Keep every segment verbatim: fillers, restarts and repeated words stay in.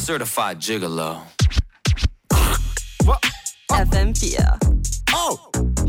certified gigolo. F M vier. Oh!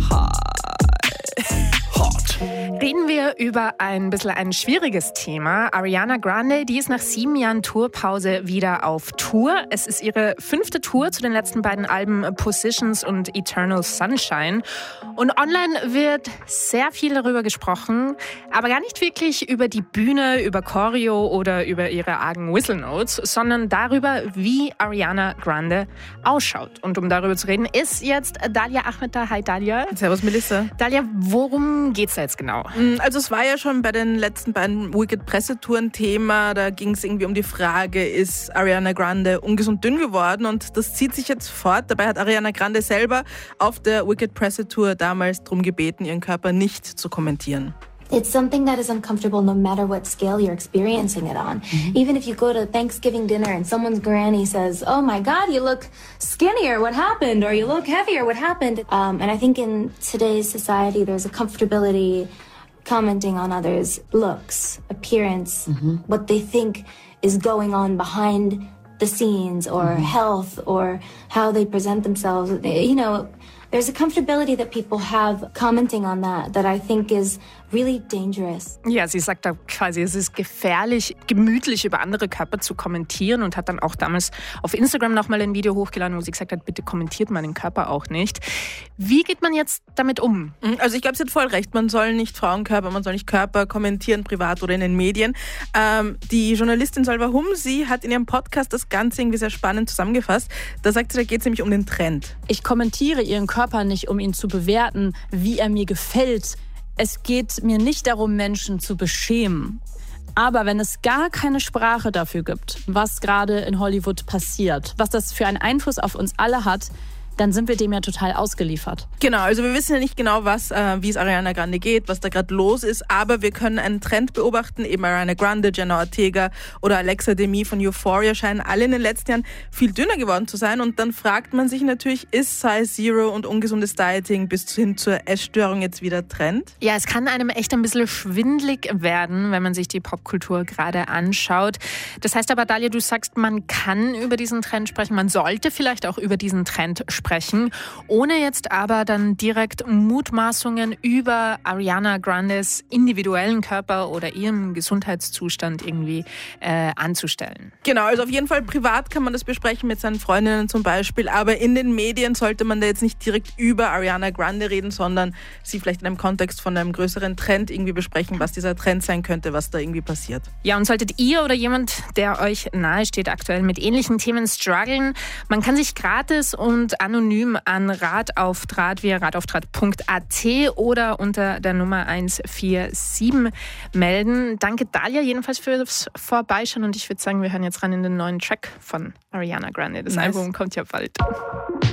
Reden wir über ein bisschen ein schwieriges Thema. Ariana Grande, die ist nach sieben Jahren Tourpause wieder auf Tour. Es ist ihre fünfte Tour zu den letzten beiden Alben Positions und Eternal Sunshine. Und online wird sehr viel darüber gesprochen, aber gar nicht wirklich über die Bühne, über Choreo oder über ihre argen Whistle Notes, sondern darüber, wie Ariana Grande ausschaut. Und um darüber zu reden, ist jetzt Dalia Ahmed da. Hi Dalia. Servus Melissa. Dalia, worum geht's da jetzt genau? Also es war ja schon bei den letzten beiden Wicked-Pressetouren Thema. Da ging es irgendwie um die Frage, ist Ariana Grande ungesund dünn geworden? Und das zieht sich jetzt fort. Dabei hat Ariana Grande selber auf der Wicked-Pressetour damals darum gebeten, ihren Körper nicht zu kommentieren. It's something that is uncomfortable no matter what scale you're experiencing it on. Mm-hmm. Even if you go to Thanksgiving dinner and someone's granny says, oh my God, you look skinnier, what happened? Or you look heavier, what happened? Um, and I think in today's society, there's a comfortability commenting on others' looks, appearance, mm-hmm. what they think is going on behind the scenes or mm-hmm. health or how they present themselves. You know, there's a comfortability that people have commenting on that that I think is really dangerous. Ja, sie sagt da quasi, es ist gefährlich, gemütlich über andere Körper zu kommentieren und hat dann auch damals auf Instagram nochmal ein Video hochgeladen, wo sie gesagt hat, bitte kommentiert meinen Körper auch nicht. Wie geht man jetzt damit um? Also ich glaube, sie hat voll recht. Man soll nicht Frauenkörper, man soll nicht Körper kommentieren, privat oder in den Medien. Ähm, die Journalistin Salwa Humsi hat in ihrem Podcast das Ganze irgendwie sehr spannend zusammengefasst. Da sagt sie, da geht es nämlich um den Trend. Ich kommentiere ihren Körper nicht, um ihn zu bewerten, wie er mir gefällt. Es geht mir nicht darum, Menschen zu beschämen. Aber wenn es gar keine Sprache dafür gibt, was gerade in Hollywood passiert, was das für einen Einfluss auf uns alle hat, dann sind wir dem ja total ausgeliefert. Genau, also wir wissen ja nicht genau, was, äh, wie es Ariana Grande geht, was da gerade los ist, aber wir können einen Trend beobachten. Eben Ariana Grande, Jenna Ortega oder Alexa Demie von Euphoria scheinen alle in den letzten Jahren viel dünner geworden zu sein. Und dann fragt man sich natürlich, ist Size Zero und ungesundes Dieting bis hin zur Essstörung jetzt wieder Trend? Ja, es kann einem echt ein bisschen schwindelig werden, wenn man sich die Popkultur gerade anschaut. Das heißt aber, Dalia, du sagst, man kann über diesen Trend sprechen, man sollte vielleicht auch über diesen Trend sprechen. Sprechen, ohne jetzt aber dann direkt Mutmaßungen über Ariana Grandes individuellen Körper oder ihren Gesundheitszustand irgendwie äh, anzustellen. Genau, also auf jeden Fall privat kann man das besprechen mit seinen Freundinnen zum Beispiel, aber in den Medien sollte man da jetzt nicht direkt über Ariana Grande reden, sondern sie vielleicht in einem Kontext von einem größeren Trend irgendwie besprechen, was dieser Trend sein könnte, was da irgendwie passiert. Ja, und solltet ihr oder jemand, der euch nahe steht, aktuell mit ähnlichen Themen strugglen, man kann sich gratis und anonym anonym an Rat auf Draht via rat auf draht punkt a t oder unter der Nummer eins vier sieben melden. Danke Dalia jedenfalls fürs Vorbeischauen und ich würde sagen, wir hören jetzt rein in den neuen Track von Ariana Grande. Das nice. Album kommt ja bald.